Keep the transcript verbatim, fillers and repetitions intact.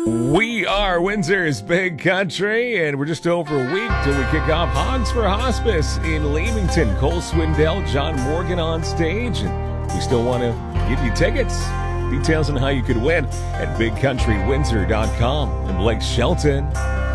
We are Windsor's Big Country, and we're just over a week till we kick off Hogs for Hospice in Leamington. Cole Swindell, John Morgan on stage, and we still want to give you tickets. Details on how you could win at big country windsor dot com. And Blake Shelton